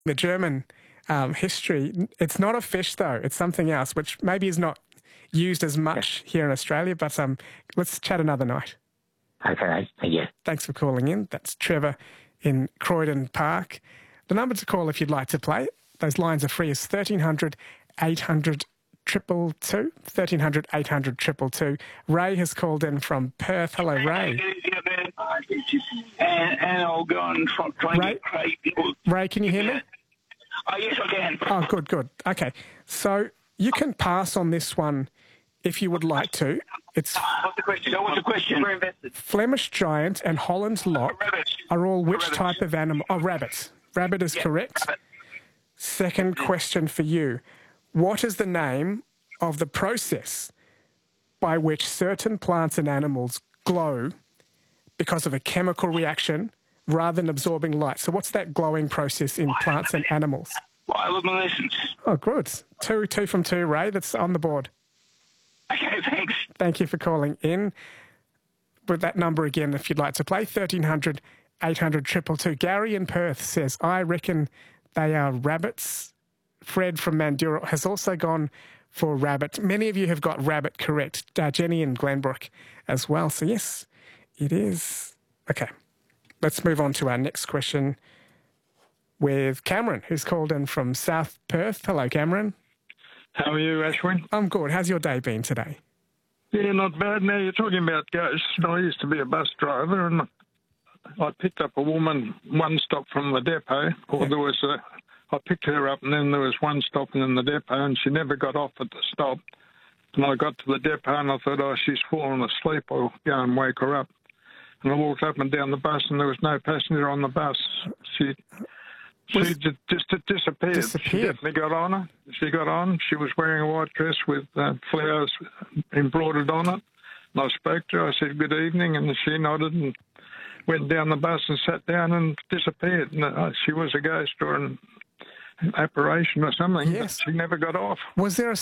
the German history. It's not a fish, though. It's something else, which maybe is not used as much here in Australia, but let's chat another night. Okay, yeah. Thanks for calling in. That's Trevor in Croydon Park. The number to call if you'd like to play, those lines are free, is 1300 800 222, 1300 800 222. Ray has called in from Perth. Hello, Ray. And I'll go and try and get Craig. Ray, can you hear me? Oh, yes, I can. Oh, good. Okay, so you can pass on this one if you would like to. What's the question? We're invested. Flemish Giant and Holland's Lot are all which type of animal? Oh, rabbits. Rabbit is correct. Rabbit. Second question for you. What is the name of the process by which certain plants and animals glow because of a chemical reaction rather than absorbing light? So what's that glowing process in plants and animals? Bioluminescence. Oh, good. Two from two, Ray. That's on the board. Okay, thanks. Thank you for calling in. With that number again, if you'd like to play, 1300 800 222. Gary in Perth says, I reckon they are rabbits. Fred from Mandurah has also gone for rabbit. Many of you have got rabbit correct. Jenny in Glenbrook as well. So yes, it is. Okay, let's move on to our next question with Cameron, who's called in from South Perth. Hello, Cameron. How are you, Ashwin? I'm good. How's your day been today? Yeah, not bad. Now, you're talking about ghosts. I used to be a bus driver, and I picked up a woman one stop from the depot, I picked her up, and then there was one stopping in the depot, and she never got off at the stop. And I got to the depot, and I thought, oh, she's fallen asleep. I'll go and wake her up. And I walked up and down the bus, and there was no passenger on the bus. She just disappeared. She definitely got on her. She got on. She was wearing a white dress with flowers embroidered on it. And I spoke to her. I said, good evening, and she nodded and went down the bus and sat down and disappeared. And she was a ghost or an apparition or something. Yes. But she never got off. Was there a